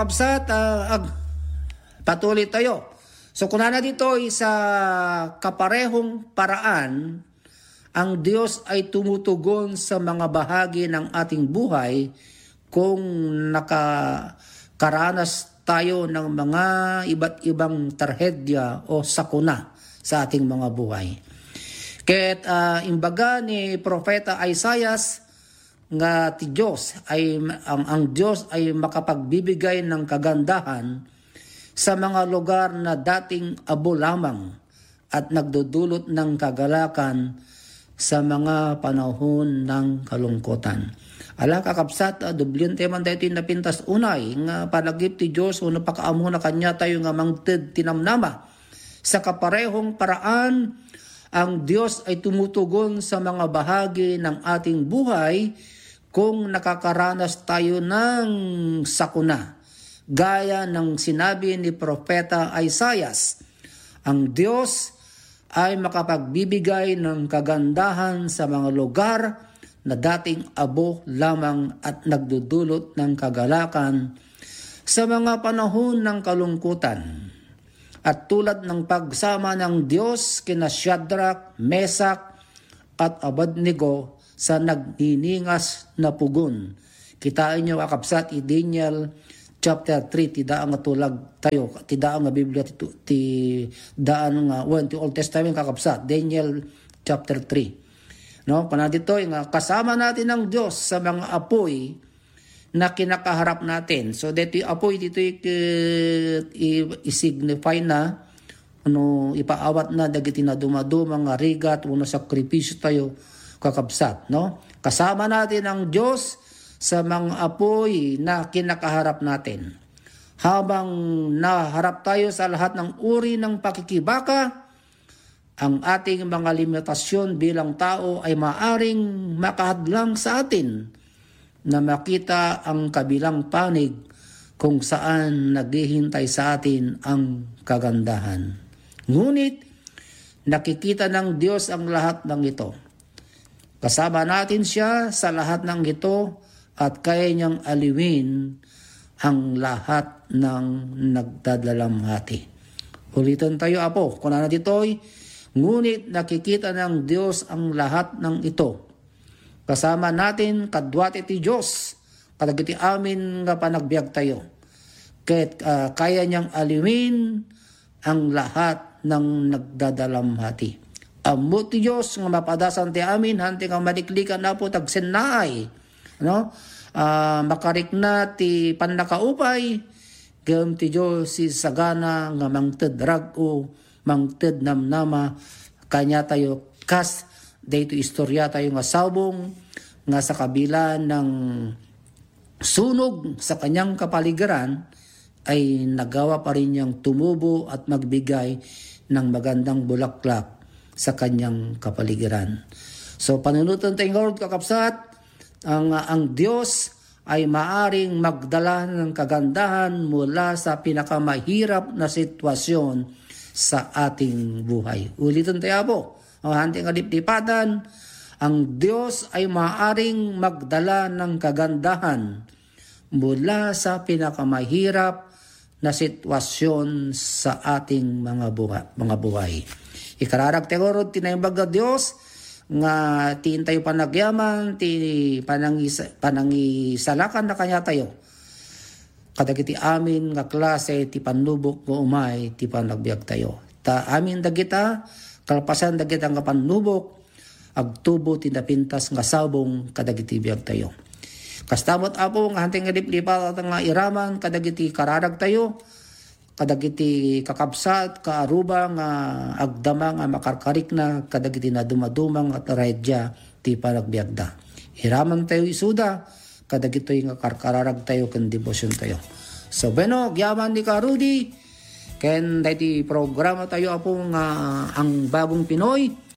Kabsat, patuloy tayo. So kung na dito sa kaparehong paraan, ang Diyos ay tumutugon sa mga bahagi ng ating buhay kung nakakaranas tayo ng mga iba't ibang trahedya o sakuna sa ating mga buhay. Kaya't imbaga ni Propeta Isaias nga ti Diyos ay ang Diyos ay makapagbibigay ng kagandahan sa mga lugar na dating abo lamang at nagdudulot ng kagalakan sa mga panahon ng kalungkutan. Ala kakabsat, dublyon teman tayo tinapintas unay nga palagip ti Diyos o napakaamo na kanya tayo nga mangted tinamnama. Sa kaparehong paraan, ang Diyos ay tumutugon sa mga bahagi ng ating buhay kung nakakaranas tayo ng sakuna. Gaya ng sinabi ni Propeta Isaias, ang Diyos ay makapagbibigay ng kagandahan sa mga lugar na dating abo lamang at nagdudulot ng kagalakan sa mga panahon ng kalungkutan. At tulad ng pagsama ng Diyos kina Shadrach, Meshach at Abednego sa naghiningas na pugon. Kitain nyo kakabsat i Daniel chapter 3, tidaan nga tulag tayo, tidaan nga Biblia, tidaan nga, ti Old Testament kakabsat, Daniel chapter 3. No, panadito nga kasama natin ng Diyos sa mga apoy na kinakaharap natin. So dito apoy dito i-signify na ipaawat na dagiti na dumadumang nga rigat uno sakripisyo tayo kakabsat, no? Kasama natin ang Diyos sa mga apoy na kinakaharap natin. Habang naharap tayo sa lahat ng uri ng pakikibaka, ang ating mga limitasyon bilang tao ay maaring makahadlang sa atin na makita ang kabilang panig kung saan naghihintay sa atin ang kagandahan. Ngunit nakikita ng Diyos ang lahat ng ito. Kasama natin siya sa lahat ng ito at kaya niyang aliwin ang lahat ng nagdadalamhati. Ulitin tayo apo, kung na dito'y, ngunit nakikita ng Diyos ang lahat ng ito. Kasama natin kadwati ti Diyos, kadagiti amin nga panagbiag tayo. Kaya niyang aliwin ang lahat ng nagdadalamhati. Ammo ti Diyos nga mapadasan ti amin, hanti nga maliklikan na po tagsennaay. No? Makarikna ti panakaupay, gam ti Diyos si sagana nga mangted rago, mangted namnama, kanya tayo kas, dito istorya tayo nga sabong, nga sa kabila ng sunog sa kanyang kapaligiran, ay nagawa pa rin niyang tumubo at magbigay ng magandang bulaklak sa kanyang kapaligiran. So panunutan tayong Lord kakapsat, ang Diyos ay maaring magdala ng kagandahan mula sa pinakamahirap na sitwasyon sa ating buhay. Ulitin tayo po, ang hanting alipdipatan, ang Diyos ay maaring magdala ng kagandahan mula sa pinakamahirap na sitwasyon sa ating mga buhay. Ikararag teguro tinaymbag Diyos nga tiin tayo panagyaman, panangisalakan na kanya tayo. Kadagiti amin nga klase ti panubok mo umay ti panagbiag tayo. Ta amin dagita, kalpasan dagita nga panubok, agtubo ti napintas nga sabong kadagiti biag tayo. Kastamot apo nga hanting nga liplipat at nga iraman kadagiti kararag tayo, kadagiti kakabsat, kaaruba nga agdama nga makarkarik na kadagiti na dumadumang at redya ti panagbiagda. Iraman tayo isuda, kadagito nga karkararag tayo kan debosyon tayo. So bueno, gyaman ni Karudi, ken dati programa tayo apo nga ang bagong Pinoy,